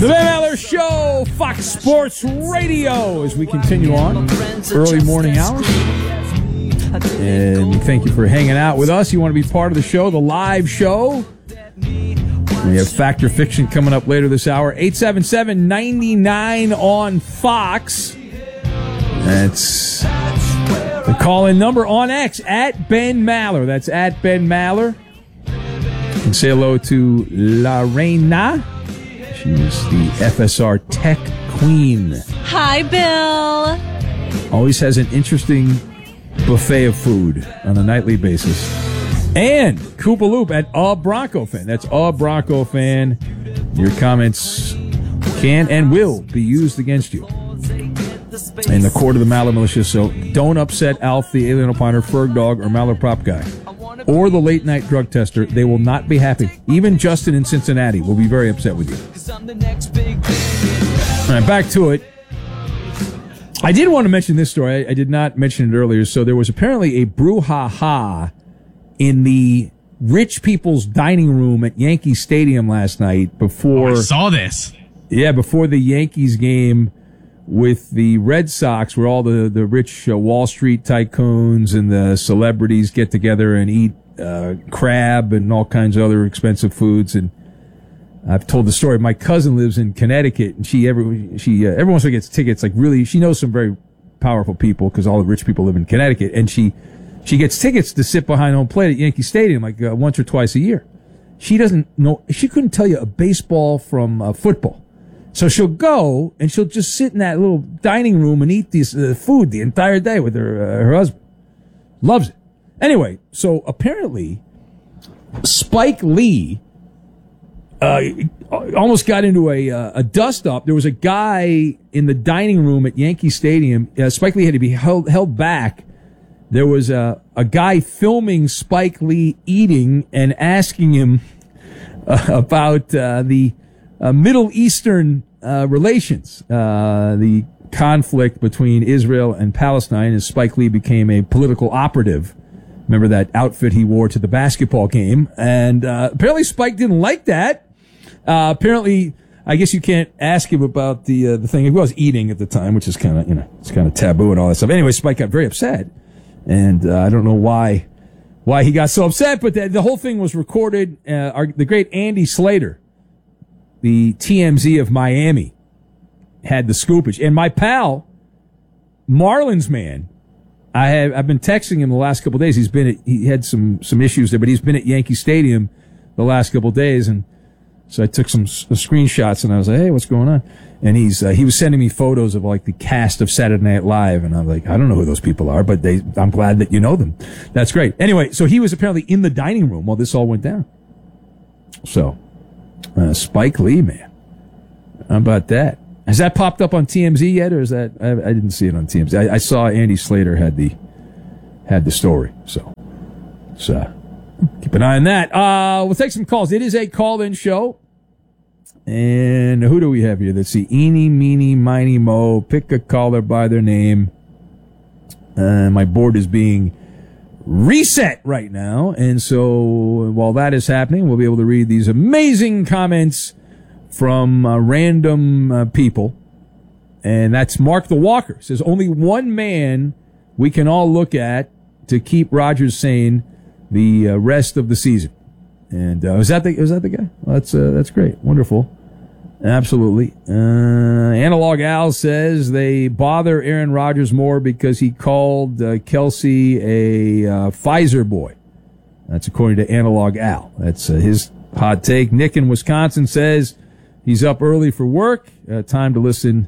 The Ben Maller Show, Fox Sports Radio, as we continue on early morning hours. And thank you for hanging out with us. You want to be part of the show, the live show. We have Fact or Fiction coming up later this hour. 877-99 on Fox. That's the call-in number on X, at Ben Maller. That's at Ben Maller. And say hello to Lorena. She's the FSR Tech Queen. Hi, Bill. Always has an interesting buffet of food on a nightly basis. And Koopa Loop at A Bronco Fan. That's A Bronco Fan. Your comments can and will be used against you in the court of the Maller Militia. So don't upset Alf, the Alien Opiner, Ferg Dog, or Maller Prop Guy, or the late night drug tester. They will not be happy. Even Justin in Cincinnati will be very upset with you. All right, back to it. I did want to mention this story. I did not mention it earlier. So there was apparently a brouhaha in the rich people's dining room at Yankee Stadium last night before. I saw this. Yeah, before the Yankees game with the Red Sox, where all the rich Wall Street tycoons and the celebrities get together and eat crab and all kinds of other expensive foods. And I've told the story. My cousin lives in Connecticut, and she every once in a while gets tickets. Like, really, she knows some very powerful people because all the rich people live in Connecticut, and she gets tickets to sit behind home plate at Yankee Stadium like once or twice a year. She doesn't know. She couldn't tell you a baseball from football. So she'll go and she'll just sit in that little dining room and eat this food the entire day with her husband. Loves it. Anyway, so apparently Spike Lee almost got into a dust-up. There was a guy in the dining room at Yankee Stadium. Spike Lee had to be held back. There was a guy filming Spike Lee eating and asking him about the Middle Eastern relations, the conflict between Israel and Palestine, as Spike Lee became a political operative. Remember that outfit he wore to the basketball game? And apparently Spike didn't like that. Apparently, I guess you can't ask him about the thing. He was eating at the time, which is kind of, it's kind of taboo and all that stuff. Anyway, Spike got very upset. And I don't know why he got so upset, but the whole thing was recorded. The great Andy Slater, the TMZ of Miami, had the scoopage. And my pal, Marlins man, I've been texting him the last couple of days. He had some issues there, but he's been at Yankee Stadium the last couple of days, and so I took some screenshots, and I was like, "Hey, what's going on?" And he was sending me photos of like the cast of Saturday Night Live, and I'm like, I don't know who those people are, but I'm glad that you know them. That's great. Anyway, so he was apparently in the dining room while this all went down. So, Spike Lee, man, how about that? Has that popped up on TMZ yet, or is that I didn't see it on TMZ? I saw Andy Slater had the story, so keep an eye on that. We'll take some calls. It is a call-in show. And who do we have here? Let's see. Eeny, meeny, miny, mo. Pick a caller by their name. My board is being reset right now. And so while that is happening, we'll be able to read these amazing comments from random people. And that's Mark the Walker. Says, only one man we can all look at to keep Rodgers sane the rest of the season. And was that the guy? Well, that's great. Wonderful. Absolutely. Analog Al says they bother Aaron Rodgers more because he called Kelsey a Pfizer boy. That's according to Analog Al. That's his hot take. Nick in Wisconsin says he's up early for work. Time to listen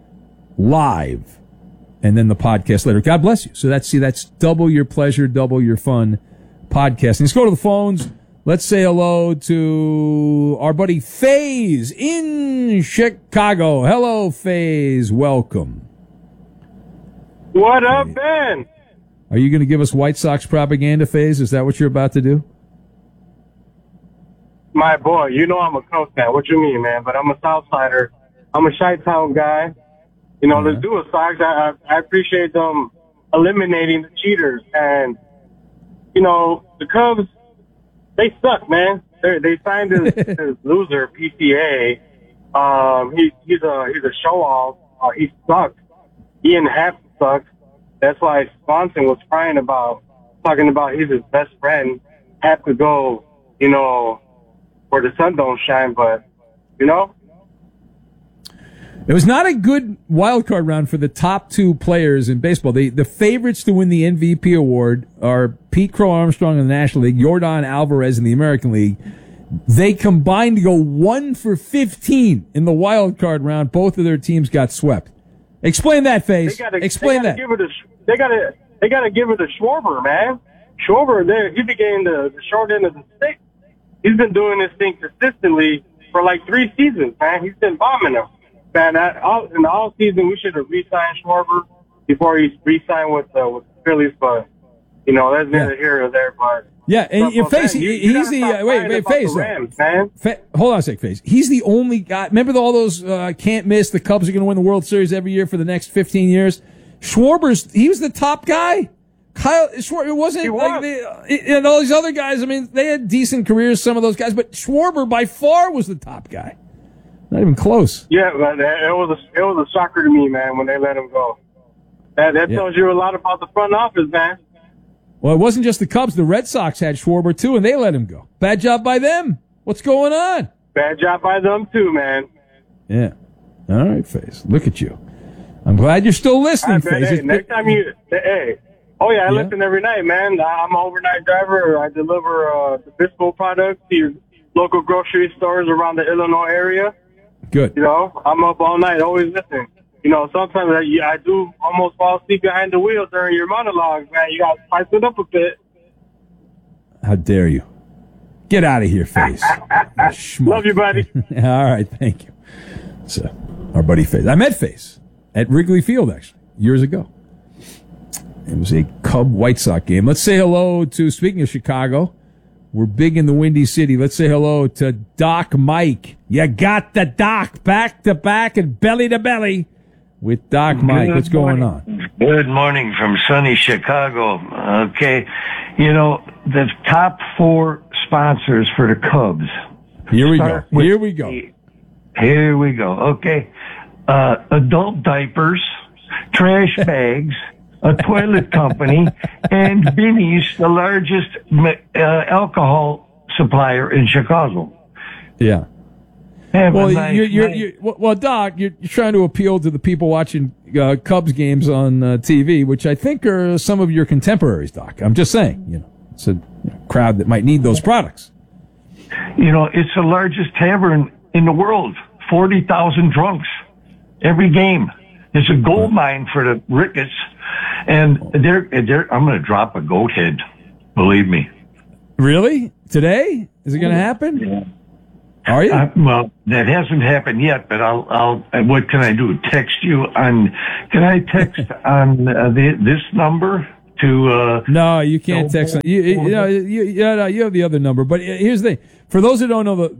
live and then the podcast later. God bless you. So that's double your pleasure, double your fun podcasting. Let's go to the phones. Let's say hello to our buddy FaZe in Chicago. Hello, FaZe. Welcome. What up, Ben? Are you going to give us White Sox propaganda, FaZe? Is that what you're about to do? My boy, you know I'm a Cubs fan. What you mean, man? But I'm a Southsider. I'm a Chi-Town guy. Let's do it, Sox. I appreciate them eliminating the cheaters. And, the Cubs, they suck, man. They signed this loser, PCA, He's a show off. He sucks. Ian Happ sucks. That's why Swanson was talking about he's his best friend. Have to go, where the sun don't shine, but, It was not a good wild card round for the top two players in baseball. The favorites to win the MVP award are Pete Crow Armstrong in the National League, Yordan Alvarez in the American League. They combined to go 1 for 15 in the wild card round. Both of their teams got swept. Explain that, FaZe. Explain that. They gotta give it to Schwarber, man. Schwarber, he became the short end of the stick. He's been doing this thing consistently for like 3 seasons, man. He's been bombing them. Man, in the all season, we should have re-signed Schwarber before he re-signed with the Phillies, but, that's neither here or there, but. Yeah, and FaZe, he's the FaZe. Hold on a sec, FaZe. He's the only guy. Remember all those can't miss. The Cubs are going to win the World Series every year for the next 15 years. He was the top guy. Kyle Schwarber, it wasn't and all these other guys. I mean, they had decent careers, some of those guys, but Schwarber by far was the top guy. Not even close. Yeah, but it was a shocker to me, man, when they let him go. That tells you a lot about the front office, man. Well, it wasn't just the Cubs. The Red Sox had Schwarber, too, and they let him go. Bad job by them. What's going on? Bad job by them, too, man. Yeah. All right, FaZe. Look at you. I'm glad you're still listening, FaZe. Hey, next time I listen every night, man. I'm an overnight driver. I deliver the Bispo products to your local grocery stores around the Illinois area. Good. I'm up all night, always listening. Sometimes I do almost fall asleep behind the wheel during your monologues, man. You got to spice it up a bit. How dare you? Get out of here, FaZe. Love you, buddy. All right, thank you. So, our buddy FaZe. I met FaZe at Wrigley Field, actually, years ago. It was a Cub-White Sox game. Let's say hello to, speaking of Chicago, we're big in the Windy City. Let's say hello to Doc Mike. You got the Doc back to back and belly to belly with Doc Mike. What's going on? Good morning from sunny Chicago. Okay. The top 4 sponsors for the Cubs. Here we go. Okay. Adult diapers, trash bags, a toilet company, and Binny's, the largest alcohol supplier in Chicago. Yeah. Well, Doc, you're trying to appeal to the people watching Cubs games on TV, which I think are some of your contemporaries, Doc. I'm just saying, it's a crowd that might need those products. It's the largest tavern in the world. 40,000 drunks every game. It's a gold mine for the Ricketts. And I'm going to drop a goat head. Believe me. Really? Today? Is it going to happen? Yeah. Are you? Well, that hasn't happened yet, but I'll, what can I do? Text you can I text on this number to, No, you can't text. You have the other number, but here's the thing. For those who don't know,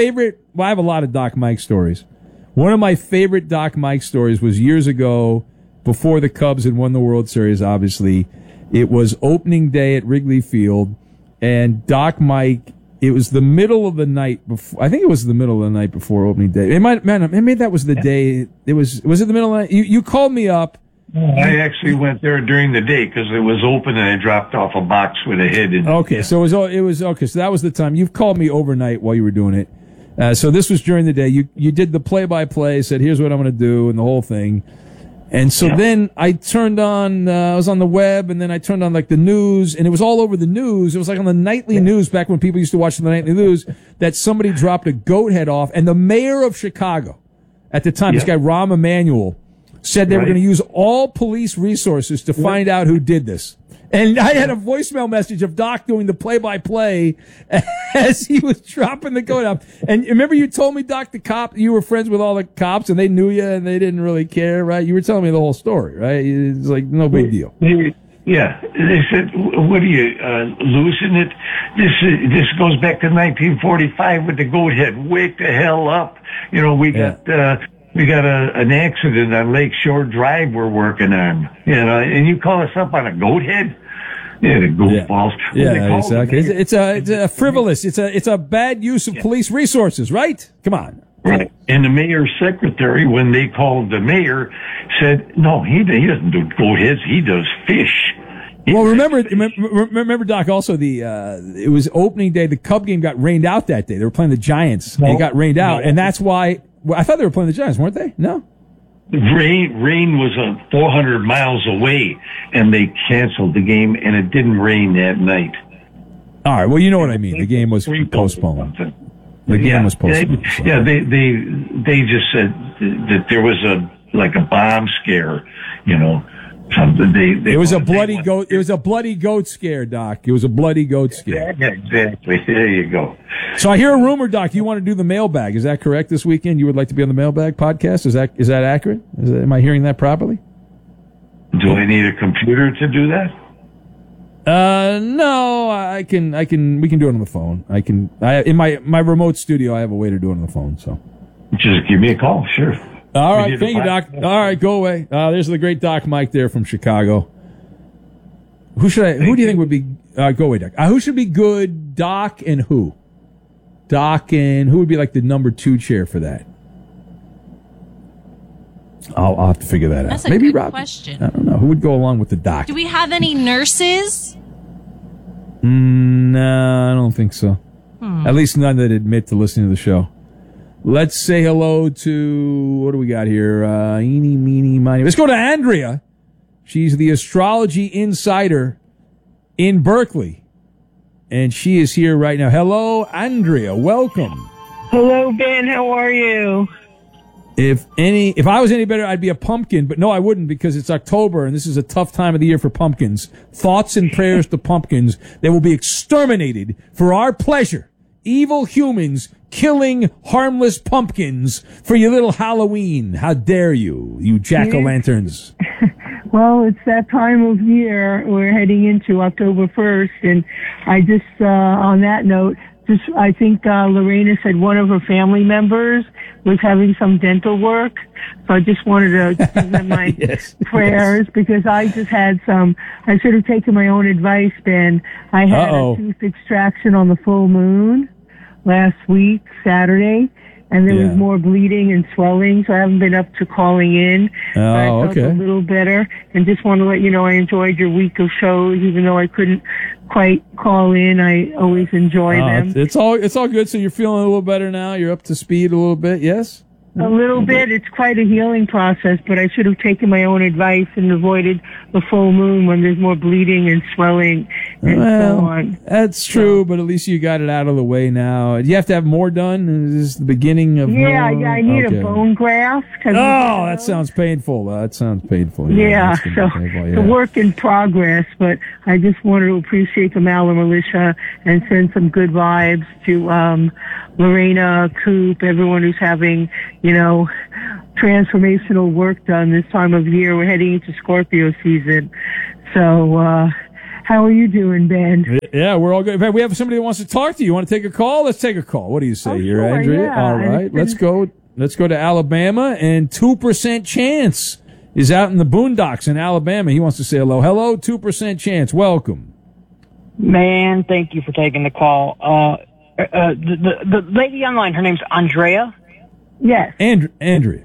I have a lot of Doc Mike stories. One of my favorite Doc Mike stories was years ago, before the Cubs had won the World Series, obviously. It was opening day at Wrigley Field, and Doc Mike, it was the middle of the night before, I think it was the middle of the night before opening day. Maybe that was the day, was it the middle of the night? You called me up. I actually went there during the day because it was open and I dropped off a box with a head in it. Okay, so it was okay, so that was the time. You've called me overnight while you were doing it. So this was during the day. You did the play-by-play, said, here's what I'm going to do, and the whole thing. And so then I turned on, I was on the web, and then I turned on like the news, and it was all over the news. It was like on the nightly news back when people used to watch the nightly news that somebody dropped a goat head off, and the mayor of Chicago at the time, this guy Rahm Emanuel, said they were going to use all police resources to find out who did this. And I had a voicemail message of Doc doing the play-by-play as he was dropping the goat off. And remember you told me, Doc, you were friends with all the cops and they knew you and they didn't really care, right? You were telling me the whole story, right? It's like no big deal. Yeah. They said, what are you, losing it? This goes back to 1945 with the goat head. Wake the hell up. We got an accident on Lakeshore Drive we're working on, and you call us up on a goat head? Yeah, the goofballs. Yeah, exactly. It's a frivolous. It's a bad use of police resources, right? Come on. Right. And the mayor's secretary, when they called the mayor, said, no, he doesn't do goat heads, he does fish. Well, remember, Doc, also it was opening day. The Cub game got rained out that day. They were playing the Giants, and it got rained out. And that's why, I thought they were playing the Giants, weren't they? No? Rain was 400 miles away, and they canceled the game, and it didn't rain that night. All right, well, you know what I mean. The game was postponed. The game was postponed. Yeah, they just said that there was a bomb scare, you know. Something it was a bloody goat. It was a bloody goat scare, Doc. It was a bloody goat scare. Yeah, exactly. There you go. So I hear a rumor, Doc. You want to do the mailbag? Is that correct? This weekend, you would like to be on the mailbag podcast? Is that accurate? Am I hearing that properly? Do I need a computer to do that? No. We can do it on the phone. In my remote studio, I have a way to do it on the phone. So just give me a call. Sure. All right, thank you, Doc. All right, go away. There's the great Doc Mike there from Chicago. Who do you think would be? Go away, Doc. Who should be good, Doc, and who? Doc and who would be like the number 2 chair for that? I'll have to figure that out. That's a Maybe good Rob. question. I don't know who would go along with the Doc. Do we have any nurses? No, I don't think so. At least none that admit to listening to the show. Let's say hello to, what do we got here? Eeny, meeny, miny. Let's go to Andrea. She's the astrology insider in Berkeley. And she is here right now. Hello, Andrea. Welcome. Hello, Ben. How are you? If I was any better, I'd be a pumpkin. But no, I wouldn't, because it's October and this is a tough time of the year for pumpkins. Thoughts and prayers to pumpkins. They will be exterminated for our pleasure. Evil humans killing harmless pumpkins for your little Halloween. How dare you, you jack-o'-lanterns. Well, it's that time of year. We're heading into October 1st, and I just, on that note, I think Lorena said one of her family members was having some dental work. So I just wanted to give them my prayers because I just had I should have taken my own advice, Ben. I had a tooth extraction on the full moon last week, Saturday, and there was more bleeding and swelling, so I haven't been up to calling in. Oh, I felt okay. a little better, and just want to let you know I enjoyed your week of shows, even though I couldn't quite call in. I always enjoy them. It's all good. So you're feeling a little better now. You're up to speed a little bit. Yes. A little bit. It's quite a healing process, but I should have taken my own advice and avoided the full moon when there's more bleeding and swelling and so on. That's true, but at least you got it out of the way now. Do you have to have more done? Is this the beginning of more? Yeah, I need a bone graft. That sounds painful. That sounds painful. Yeah, so it's a work in progress, but I just wanted to appreciate the Maller Militia and send some good vibes to Lorena, Coop, everyone who's having, transformational work done this time of year. We're heading into Scorpio season. So, how are you doing, Ben? Yeah, we're all good. In fact, we have somebody that wants to talk to you. You want to take a call? Let's take a call. What do you say here, sure, Andrea? yeah. All right, let's go to Alabama, and 2% chance is out in the boondocks in Alabama. He wants to say hello. Hello, 2% chance. Welcome. Man, thank you for taking the call. The lady online, her name's Andrea. Yes. Andrea.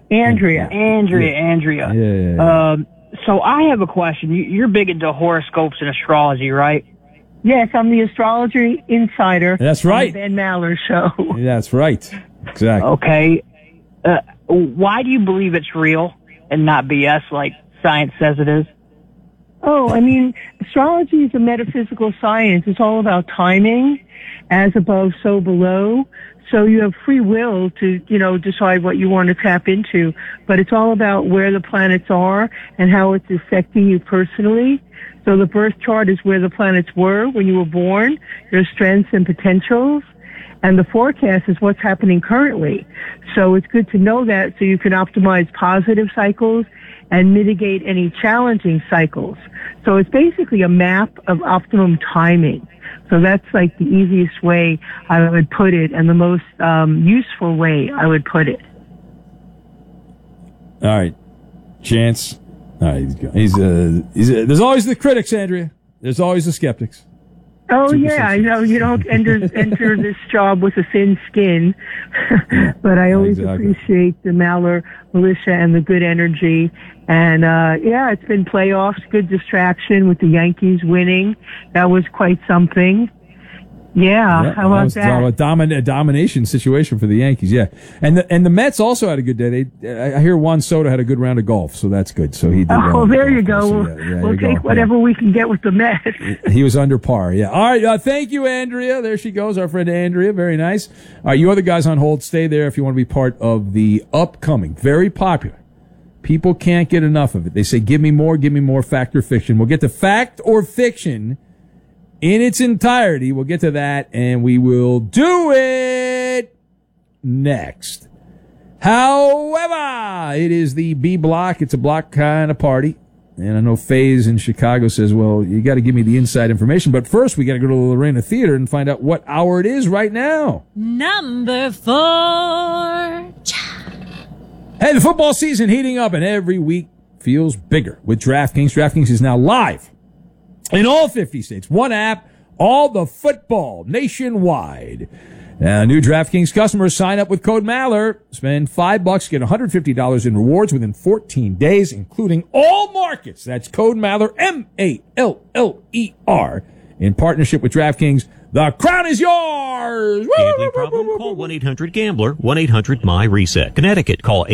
Yeah. So I have a question. You're big into horoscopes and astrology, right? Yes, I'm the astrology insider. That's right. On the Ben Maller Show. That's right. Exactly. Okay. Why do you believe it's real and not BS like science says it is? Oh, I mean, astrology is a metaphysical science. It's all about timing, as above, so below. So you have free will to, decide what you want to tap into. But it's all about where the planets are and how it's affecting you personally. So the birth chart is where the planets were when you were born, your strengths and potentials. And the forecast is what's happening currently. So it's good to know that so you can optimize positive cycles and mitigate any challenging cycles. So it's basically a map of optimum timing. So that's like the easiest way I would put it and the most useful way I would put it. All right. Chance. All right, he's there's always the critics, Andrea. There's always the skeptics. Oh Super yeah, I sensitive. know you don't enter this job with a thin skin, but I always Exactly. appreciate the Maller militia and the good energy. And yeah, it's been playoffs, good distraction with the Yankees winning. That was quite something. Yeah, how about was that? a domination situation for the Yankees. Yeah, and the Mets also had a good day. I hear Juan Soto had a good round of golf, so that's good. So he did. Oh, there you golf. go. So, yeah, We'll you take go. whatever we can get with the Mets. He was under par. Yeah. All right. Thank you, Andrea. There she goes, our friend Andrea. Very nice. All right, you other guys on hold, stay there if you want to be part of the upcoming, very popular. People can't get enough of it. They say, give me more, fact or fiction. We'll get to fact or fiction in its entirety. We'll get to that, and we will do it next. However, it is the B block. It's a block kind of party. And I know Faze in Chicago says, well, you got to give me the inside information. But first, we got to go to the Lorena Theater and find out what hour it is right now. Number 4. Hey, the football season heating up, and every week feels bigger with DraftKings. DraftKings is now live in all 50 states. One app, all the football nationwide. Now, new DraftKings customers sign up with code Maller. Spend $5, get $150 in rewards within 14 days, including all markets. That's code Maller, M-A-L-L-E-R, in partnership with DraftKings. The crown is yours! Gambling problem? Call 1-800-GAMBLER, 1-800-MY-RESET. Connecticut, call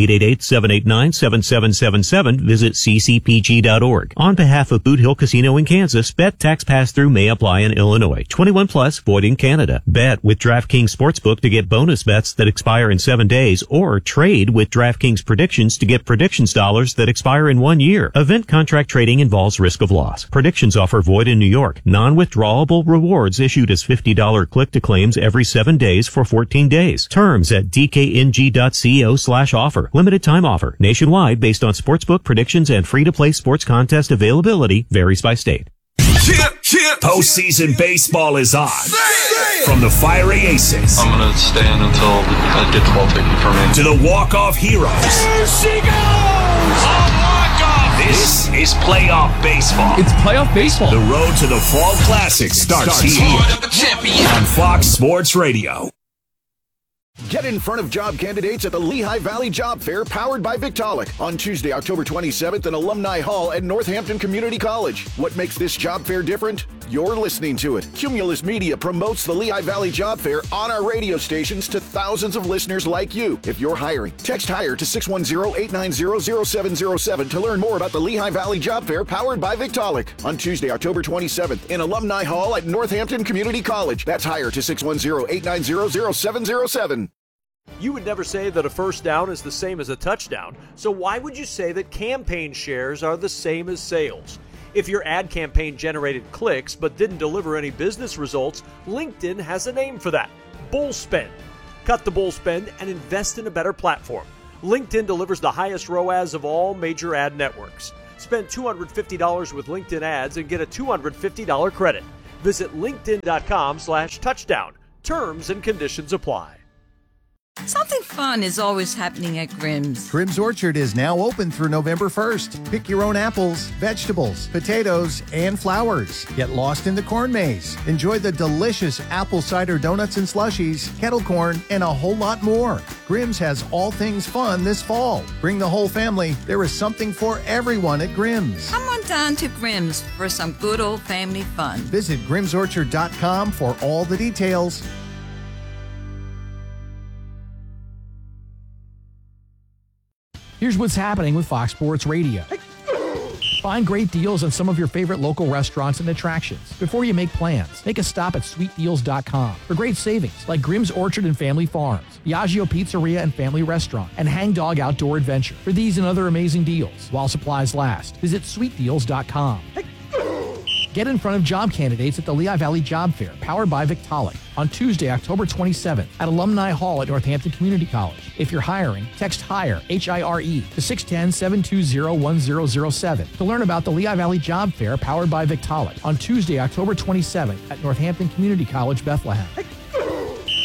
888-789-7777. Visit ccpg.org. On behalf of Boot Hill Casino in Kansas, bet tax pass-through may apply in Illinois. 21 plus, void in Canada. Bet with DraftKings Sportsbook to get bonus bets that expire in 7 days, or trade with DraftKings Predictions to get predictions dollars that expire in 1 year. Event contract trading involves risk of loss. Predictions offer void in New York. Non-withdrawable rewards issued as $50 click-to-claims every 7 days for 14 days. Terms at dkng.co/offer. Limited time offer. Nationwide based on sportsbook predictions and free-to-play sports contest availability. Varies by state. Postseason baseball is on. From the fiery aces. I'm going to stand until I get the ball taken from me. To the walk-off heroes. There she goes! A walk-off! This is playoff baseball. It's playoff baseball. The road to the Fall Classic starts here on Fox Sports Radio. Get in front of job candidates at the Lehigh Valley Job Fair powered by Victaulic on Tuesday, October 27th in Alumni Hall at Northampton Community College. What makes this job fair different? You're listening to it. Cumulus Media promotes the Lehigh Valley Job Fair on our radio stations to thousands of listeners like you. If you're hiring, text HIRE to 610-890-0707 to learn more about the Lehigh Valley Job Fair powered by Victaulic on Tuesday, October 27th in Alumni Hall at Northampton Community College. That's HIRE to 610-890-0707. You would never say that a first down is the same as a touchdown, so why would you say that campaign shares are the same as sales? If your ad campaign generated clicks but didn't deliver any business results, LinkedIn has a name for that: bull spend. Cut the bull spend and invest in a better platform. LinkedIn delivers the highest ROAS of all major ad networks. Spend $250 with LinkedIn ads and get a $250 credit. Visit linkedin.com/touchdown. Terms and conditions apply. Something fun is always happening at Grimm's. Grimm's Orchard is now open through November 1st. Pick your own apples, vegetables, potatoes, and flowers. Get lost in the corn maze. Enjoy the delicious apple cider donuts and slushies, kettle corn, and a whole lot more. Grimm's has all things fun this fall. Bring the whole family. There is something for everyone at Grimm's. Come on down to Grimm's for some good old family fun. Visit grimmsorchard.com for all the details. Here's what's happening with Fox Sports Radio. Find great deals on some of your favorite local restaurants and attractions. Before you make plans, make a stop at sweetdeals.com for great savings like Grimm's Orchard and Family Farms, Biagio Pizzeria and Family Restaurant, and Hang Dog Outdoor Adventure. For these and other amazing deals, while supplies last, visit sweetdeals.com. Get in front of job candidates at the Lehigh Valley Job Fair, powered by Victaulic, on Tuesday, October 27th at Alumni Hall at Northampton Community College. If you're hiring, text HIRE, H-I-R-E, to 610-720-1007 to learn about the Lehigh Valley Job Fair, powered by Victaulic, on Tuesday, October 27th at Northampton Community College, Bethlehem.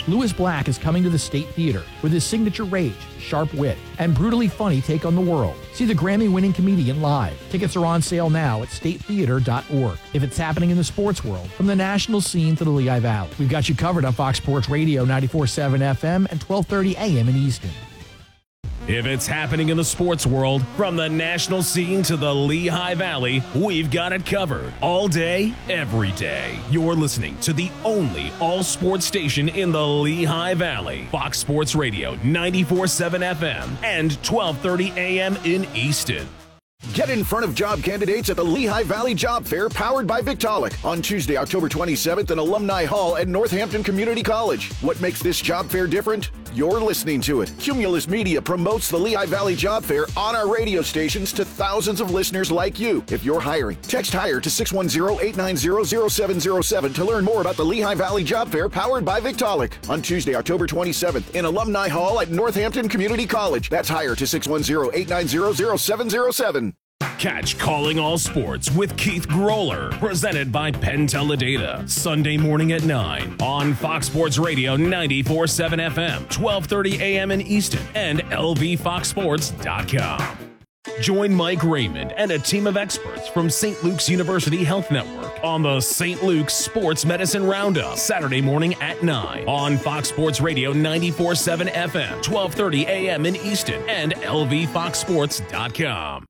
Lewis Black is coming to the State Theater with his signature rage, sharp wit, and brutally funny take on the world. See the Grammy-winning comedian live. Tickets are on sale now at statetheater.org. If it's happening in the sports world, from the national scene to the Lehigh Valley, we've got you covered on Fox Sports Radio 94.7 FM and 1230 AM in Easton. If it's happening in the sports world, from the national scene to the Lehigh Valley, we've got it covered. All day, every day. You're listening to the only all-sports station in the Lehigh Valley. Fox Sports Radio, 94.7 FM and 1230 AM in Easton. Get in front of job candidates at the Lehigh Valley Job Fair powered by Victaulic on Tuesday, October 27th in Alumni Hall at Northampton Community College. What makes this job fair different? You're listening to it. Cumulus Media promotes the Lehigh Valley Job Fair on our radio stations to thousands of listeners like you. If you're hiring, text HIRE to 610-890-0707 to learn more about the Lehigh Valley Job Fair powered by Victaulic on Tuesday, October 27th in Alumni Hall at Northampton Community College. That's HIRE to 610-890-0707. Catch Calling All Sports with Keith Groller, presented by Penn Teledata, Sunday morning at 9 on Fox Sports Radio 94.7 FM, 1230 AM in Easton, and lvfoxsports.com. Join Mike Raymond and a team of experts from St. Luke's University Health Network on the St. Luke's Sports Medicine Roundup, Saturday morning at 9 on Fox Sports Radio 94.7 FM, 1230 AM in Easton, and lvfoxsports.com.